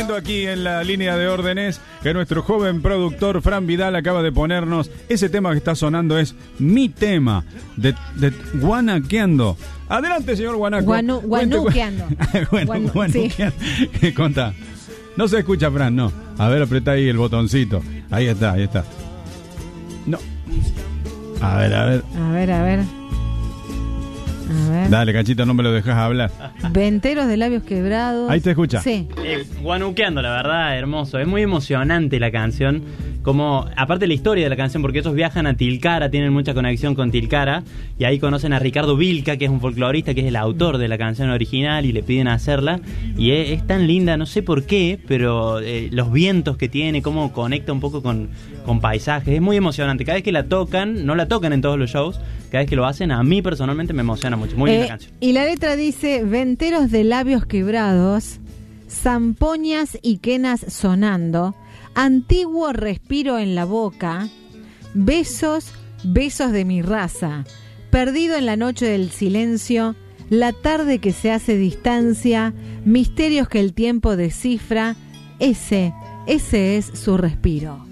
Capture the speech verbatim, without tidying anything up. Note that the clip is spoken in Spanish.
viendo aquí en la línea de órdenes que nuestro joven productor Fran Vidal acaba de ponernos. Ese tema que está sonando es mi tema de, de Guanaqueando. Adelante, señor Guanaco. Guanu, guanuqueando. bueno, Guanu, guanuqueando. Sí. Contá. No se escucha, Fran, no. A ver, apretá ahí el botoncito. Ahí está, ahí está. No. A ver, a ver. A ver, a ver. A ver. Dale, Cachito, no me lo dejas hablar. Venteros de labios quebrados. Ahí te escucha. Sí. Eh, guanuqueando, la verdad, hermoso. Es muy emocionante la canción. Como, aparte de la historia de la canción, porque ellos viajan a Tilcara, tienen mucha conexión con Tilcara, y ahí conocen a Ricardo Vilca, que es un folclorista, que es el autor de la canción original, y le piden hacerla. Y es, es tan linda, no sé por qué, pero eh, los vientos que tiene, cómo conecta un poco con, con paisajes, es muy emocionante. Cada vez que la tocan, no la tocan en todos los shows, cada vez que lo hacen, a mí personalmente me emociona mucho. Muy linda eh, canción. Y la letra dice: venteros de labios quebrados, zampoñas y quenas sonando, antiguo respiro en la boca, besos, besos de mi raza, perdido en la noche del silencio, la tarde que se hace distancia, misterios que el tiempo descifra, ese, ese es su respiro.